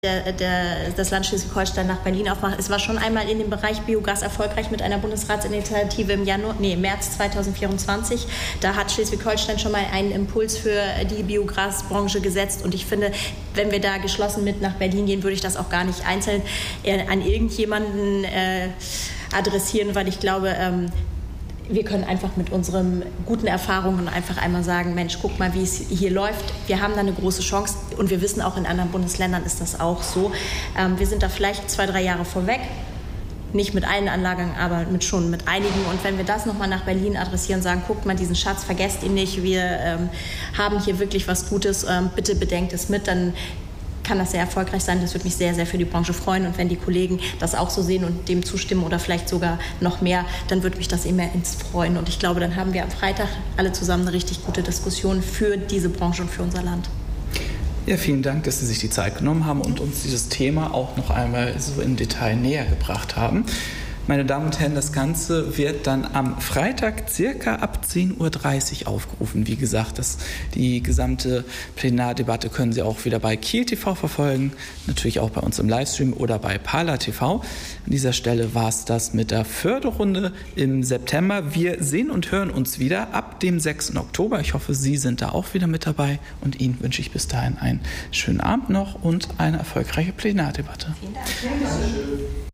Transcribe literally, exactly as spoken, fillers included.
Der, der, das Land Schleswig-Holstein nach Berlin aufmacht. Es war schon einmal in dem Bereich Biogas erfolgreich mit einer Bundesratsinitiative im Januar, nee, März zweitausendvierundzwanzig. Da hat Schleswig-Holstein schon mal einen Impuls für die Biogasbranche gesetzt. Und ich finde, wenn wir da geschlossen mit nach Berlin gehen, würde ich das auch gar nicht einzeln äh, an irgendjemanden äh, adressieren, weil ich glaube, ähm, wir können einfach mit unseren guten Erfahrungen einfach einmal sagen, Mensch, guck mal, wie es hier läuft. Wir haben da eine große Chance und wir wissen auch, in anderen Bundesländern ist das auch so. Ähm, wir sind da vielleicht zwei, drei Jahre vorweg. Nicht mit allen Anlagen, aber mit schon mit einigen. Und wenn wir das nochmal nach Berlin adressieren, sagen, guckt mal, diesen Schatz, vergesst ihn nicht. Wir ähm, haben hier wirklich was Gutes. Ähm, bitte bedenkt es mit, dann kann das sehr erfolgreich sein. Das würde mich sehr, sehr für die Branche freuen. Und wenn die Kollegen das auch so sehen und dem zustimmen oder vielleicht sogar noch mehr, dann würde mich das immens freuen. Und ich glaube, dann haben wir am Freitag alle zusammen eine richtig gute Diskussion für diese Branche und für unser Land. Ja, vielen Dank, dass Sie sich die Zeit genommen haben und uns dieses Thema auch noch einmal so im Detail näher gebracht haben. Meine Damen und Herren, das Ganze wird dann am Freitag circa ab zehn Uhr dreißig aufgerufen. Wie gesagt, das, die gesamte Plenardebatte können Sie auch wieder bei Kiel T V verfolgen, natürlich auch bei uns im Livestream oder bei Parler T V. An dieser Stelle war es das mit der Förderrunde im September. Wir sehen und hören uns wieder ab dem sechsten Oktober. Ich hoffe, Sie sind da auch wieder mit dabei und Ihnen wünsche ich bis dahin einen schönen Abend noch und eine erfolgreiche Plenardebatte. Vielen Dank.